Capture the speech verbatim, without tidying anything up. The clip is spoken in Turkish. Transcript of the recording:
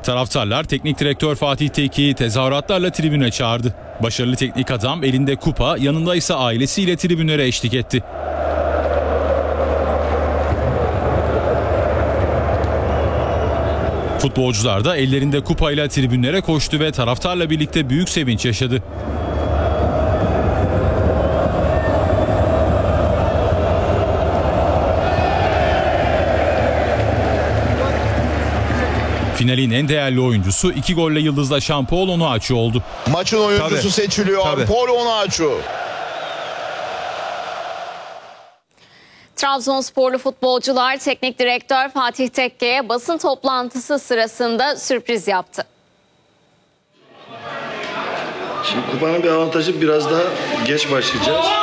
Taraftarlar teknik direktör Fatih Tekke'yi tezahüratlarla tribüne çağırdı. Başarılı teknik adam elinde kupa, yanında ise ailesiyle tribünlere eşlik etti. Futbolcular da ellerinde kupayla tribünlere koştu ve taraftarla birlikte büyük sevinç yaşadı. Finalin en değerli oyuncusu iki golle yıldızlaşan Paul Onuachu oldu. Maçın oyuncusu Tabii. seçiliyor. Tabii. Paul Onuachu. Trabzonsporlu futbolcular teknik direktör Fatih Tekke'ye basın toplantısı sırasında sürpriz yaptı. Şimdi kupanın bir avantajı biraz daha geç başlayacağız.